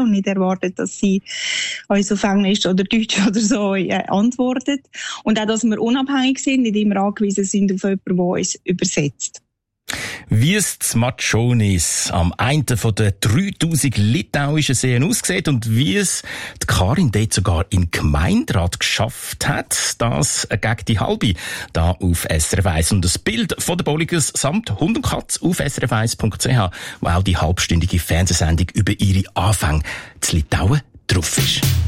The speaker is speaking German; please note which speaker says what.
Speaker 1: und nicht erwartet, dass sie uns auf Englisch oder Deutsch oder so antwortet. Und auch, dass wir unabhängig sind, nicht immer angewiesen sind auf jemanden, der uns übersetzt.
Speaker 2: Wie es in Matschonis am einen von den 3000 litauischen Seen aussieht und wie es die Karin dort sogar im Gemeinderat geschafft hat, das gegen die halbe da auf SRF 1. Und das Bild von den Bolligers samt Hund und Katz auf srf1.ch, wo auch die halbstündige Fernsehsendung über ihre Anfänge zu Litauen drauf ist.